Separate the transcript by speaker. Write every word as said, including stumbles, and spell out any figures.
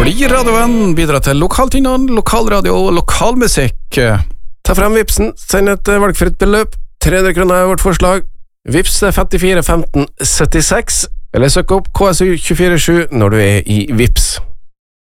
Speaker 1: Bli radiovenn, bidra til lokaltinnhold, lokalradio og lokalmusikk.
Speaker 2: Ta frem Vipsen, send et valgfritt beløp. tre hundre kroner er vårt forslag. Vips er femtifire femten syttiseks, eller søk opp K S U to fire sju når du er i Vips.